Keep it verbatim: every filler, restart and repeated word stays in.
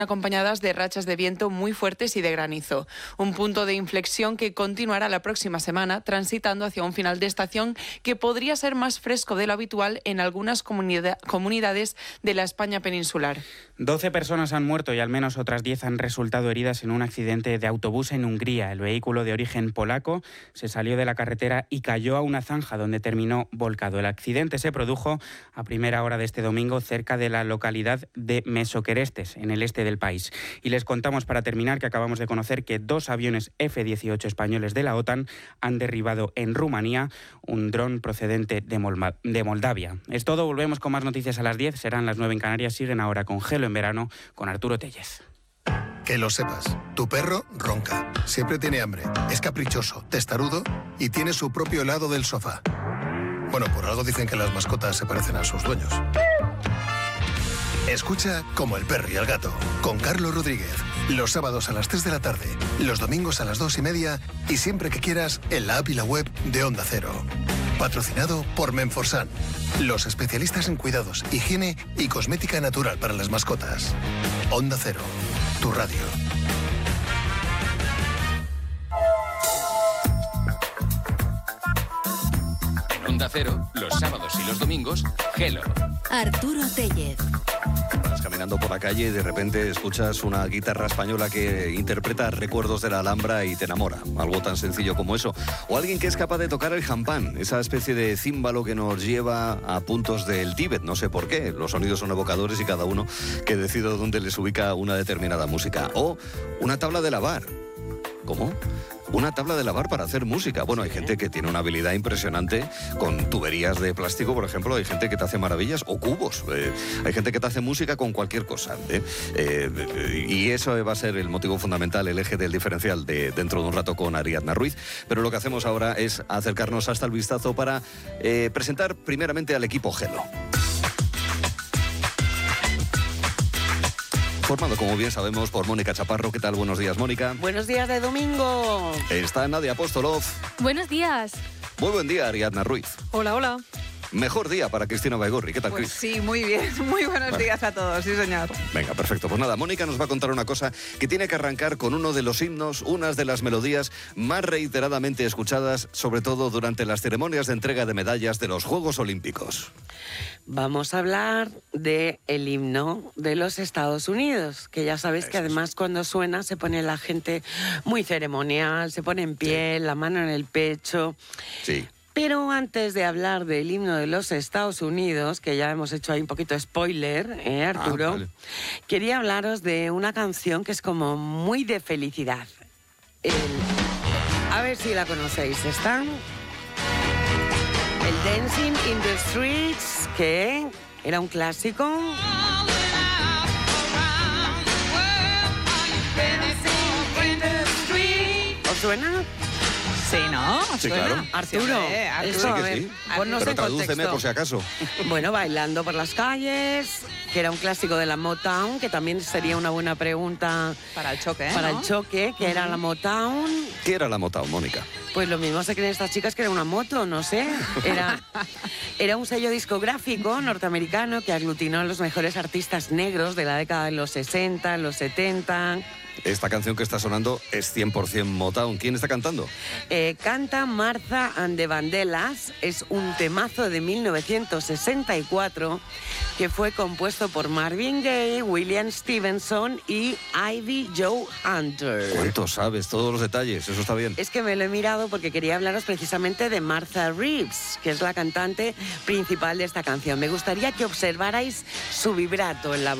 acompañadas de rachas de viento muy fuertes y de granizo. Un punto de inflexión que continuará la próxima semana, transitando hacia un final de estación que podría ser más fresco de lo habitual en algunas comunida- comunidades de la España peninsular. doce personas han muerto y al menos otras diez han resultado heridas en un accidente de autobús en Hungría. El vehículo de origen polaco se salió de la carretera y cayó a una zanja donde terminó volcado. El accidente se produjo a primera hora de este domingo cerca de la localidad de Mesoquerestes, en el este del país. Y les contamos para terminar que acabamos de conocer que dos aviones F dieciocho españoles de la OTAN han derribado en Rumanía un dron procedente de, Molma- de Moldavia. Es todo, volvemos con más noticias a las diez, serán las nueve en Canarias, siguen ahora con Gelo en verano con Arturo Tellez. Que lo sepas, tu perro ronca, siempre tiene hambre, es caprichoso, testarudo y tiene su propio helado del sofá. Bueno, por algo dicen que las mascotas se parecen a sus dueños. Escucha Como el perro y el gato, con Carlos Rodríguez. Los sábados a las tres de la tarde, los domingos a las dos y media y siempre que quieras en la app y la web de Onda Cero. Patrocinado por Menforsan, los especialistas en cuidados, higiene y cosmética natural para las mascotas. Onda Cero, tu radio. En Onda Cero, los sábados y los domingos, Gelo. Arturo Tellez. Vas caminando por la calle y de repente escuchas una guitarra española que interpreta recuerdos de la Alhambra y te enamora. Algo tan sencillo como eso. O alguien que es capaz de tocar el jampán, esa especie de címbalo que nos lleva a puntos del Tíbet. No sé por qué. Los sonidos son evocadores y cada uno que decide dónde les ubica una determinada música. O una tabla de lavar. ¿Cómo? Una tabla de lavar para hacer música. Bueno, hay gente que tiene una habilidad impresionante con tuberías de plástico, por ejemplo. Hay gente que te hace maravillas, o cubos. Eh, hay gente que te hace música con cualquier cosa. ¿eh? Eh, y eso va a ser el motivo fundamental, el eje del diferencial de dentro de un rato con Ariadna Ruiz. Pero lo que hacemos ahora es acercarnos hasta el vistazo para eh, presentar primeramente al equipo Gelo. Formado, como bien sabemos, por Mónica Chaparro. ¿Qué tal? Buenos días, Mónica. Buenos días de domingo. Está Nadia Apostolov. Buenos días. Muy buen día, Ariadna Ruiz. Hola, hola. Mejor día para Cristina Baigorri. ¿Qué tal, Pues Cris? sí, muy bien. Muy buenos Vale. días a todos, sí señor. Venga, perfecto. Pues nada, Mónica nos va a contar una cosa que tiene que arrancar con uno de los himnos, unas de las melodías más reiteradamente escuchadas, sobre todo durante las ceremonias de entrega de medallas de los Juegos Olímpicos. Vamos a hablar del himno de los Estados Unidos, que ya sabéis que además cuando suena se pone la gente muy ceremonial, se pone en pie, sí. La mano en el pecho. Sí. Pero antes de hablar del himno de los Estados Unidos, que ya hemos hecho ahí un poquito spoiler, ¿eh, Arturo? Ah, vale. Quería hablaros de una canción que es como muy de felicidad. El... A ver si la conocéis, ¿está? El Dancing in the Streets, que era un clásico. ¿Os suena? Sí, ¿no? Sí, ¿Suena? claro. Arturo, Sí, hombre, Arturo. esto, Sí a que ver, sí. ponnos Pero en tradúceme contexto. por si acaso. Bueno, bailando por las calles, que era un clásico de la Motown, que también sería una buena pregunta Para el choque, ¿eh? para ¿no? el choque, que era la Motown. ¿Qué era la Motown, Mónica? Pues lo mismo se creen estas chicas que era una moto, no sé. Era, era un sello discográfico norteamericano que aglutinó a los mejores artistas negros de la década de los sesenta, los setenta. Esta canción que está sonando es cien por ciento Motown. ¿Quién está cantando? Eh, canta Martha and the Vandellas. Es un temazo de mil novecientos sesenta y cuatro que fue compuesto por Marvin Gaye, William Stevenson y Ivy Joe Hunter. ¿Cuánto sabes? Todos los detalles. Eso está bien. Es que me lo he mirado porque quería hablaros precisamente de Martha Reeves, que es la cantante principal de esta canción. Me gustaría que observarais su vibrato en la voz.